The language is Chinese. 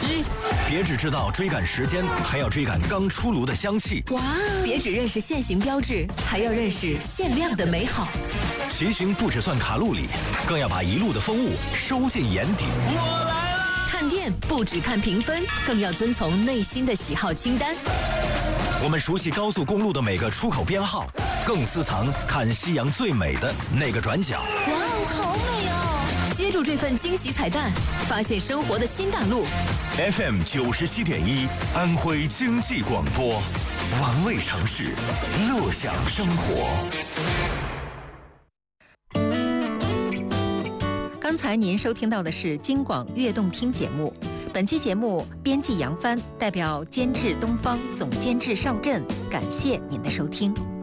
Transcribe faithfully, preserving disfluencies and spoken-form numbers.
一。别只知道追赶时间，还要追赶刚出炉的香气。 哇！别只认识限行标志，还要认识限量的美好。 骑行不只算卡路里，更要把一路的风物收进眼底。 我来了！ 看店不只看评分，更要遵从内心的喜好清单。 我们熟悉高速公路的每个出口编号，更私藏看夕阳最美的那个转角。 哇哦，好美哦！接住这份惊喜彩蛋，发现生活的新大陆。 F M 九十七点一，安徽经济广播，玩味城市，乐享生活。 刚才您收听到的是京广悦动听节目，本期节目编辑杨帆，代表监制东方，总监制邵震，感谢您的收听。